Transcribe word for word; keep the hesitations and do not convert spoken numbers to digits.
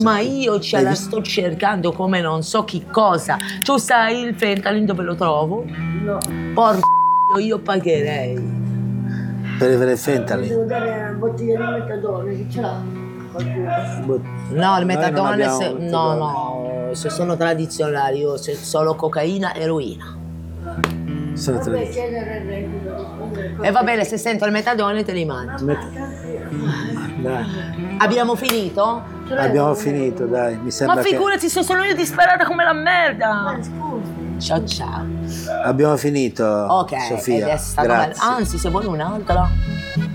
Ma io ce la sto cercando come non so chi cosa. Tu sai il fentanyl dove lo trovo? No. Porco, io pagherei. Per avere il fentanyl? Devo dare una bottiglia di metadone, chi ce l'ha? No, il metadone, abbiamo se, metadone. no, no, se sono tradizionali, io se solo cocaina e eroina. Sono Vabbè, tre. c'è nel reddito. E va bene, se sento il metadone te li mangio. Dai. Abbiamo finito? Abbiamo finito, dai. Mi sembra Ma figurati se sono io disperata come la merda. Ciao ciao. che abbiamo finito, Ok, Sofia. ed è stato Grazie. bello. Anzi, se vuoi un'altra.